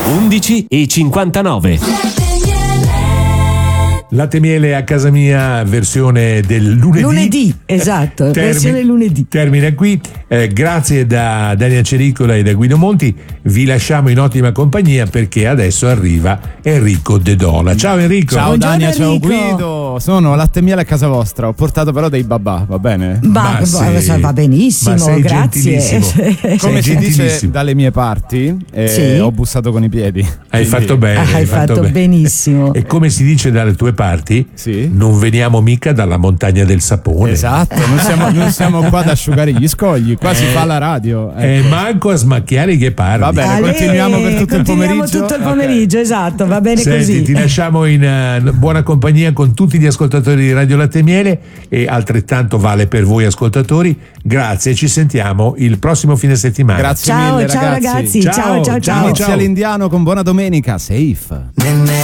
11:59. Latte miele a casa mia, versione del lunedì. Lunedì, esatto, versione lunedì. Termina qui. Grazie da Dania Cericola e da Guido Monti. Vi lasciamo in ottima compagnia perché adesso arriva Enrico De Dola. Ciao Enrico. Ciao Buongiorno, Dania, ciao Enrico. Guido. Sono latte miele a casa vostra. Ho portato però dei babà, va bene? Ma Va benissimo, ma sei grazie. gentilissimo. Come si dice dalle mie parti, Sì. ho bussato con i piedi. Hai fatto bene. Hai fatto benissimo. E come si dice dalle tue parti, Sì. non veniamo mica dalla montagna del sapone. Esatto, non siamo qua ad asciugare gli scogli, qua si fa la radio. Manco a smacchiare i ghepardi. Va bene, Ale, continuiamo per tutto il pomeriggio. tutto il pomeriggio, esatto, va bene Senti, così. ti lasciamo in buona compagnia con tutti gli ascoltatori di Radio Latte Miele e altrettanto vale per voi ascoltatori. Grazie, ci sentiamo il prossimo fine settimana. Grazie Ciao, mille ciao ragazzi, ciao ciao ciao. Inizia l'Indiano con buona domenica, safe.